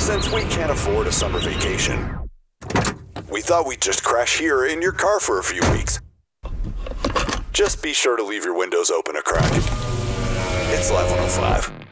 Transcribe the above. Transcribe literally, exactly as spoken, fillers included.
since we can't afford a summer vacation, we thought we'd just crash here in your car for a few weeks. Just be sure to leave your windows open a crack. It's Live one oh five.